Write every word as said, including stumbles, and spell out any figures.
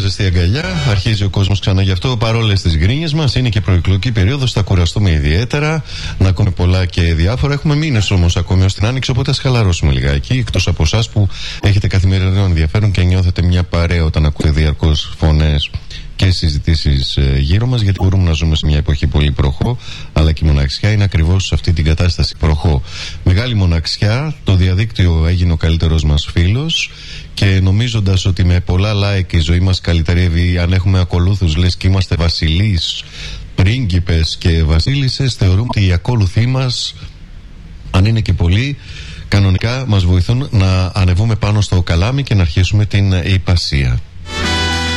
ζεστή αγκαλιά. Αρχίζει ο κόσμος ξανά, γι' αυτό παρόλες τις γκρίνιες μας είναι και προεκλογική περίοδος. Θα κουραστούμε ιδιαίτερα, να ακούμε πολλά και διάφορα. Έχουμε μήνες όμως ακόμη ως την Άνοιξη, οπότε ας χαλαρώσουμε λιγάκι. Εκτός από εσάς που έχετε καθημερινό ενδιαφέρον και νιώθετε μια παρέα όταν ακούτε διαρκώς φωνές και συζητήσεις γύρω μας, γιατί μπορούμε να ζούμε σε μια εποχή πολύ προχώ, αλλά και η μοναξιά είναι ακριβώς σε αυτή την κατάσταση προχώ. Μεγάλη μοναξιά, το διαδίκτυο έγινε ο καλύτερος μας φίλος και νομίζοντας ότι με πολλά like η ζωή μας καλυτερεύει, αν έχουμε ακολούθους λες και είμαστε βασιλείς, πρίγκιπες και βασίλισσες, θεωρούμε ότι οι ακόλουθοί μας, αν είναι και πολλοί, κανονικά μας βοηθούν να ανεβούμε πάνω στο καλάμι και να αρχίσουμε την υπασία.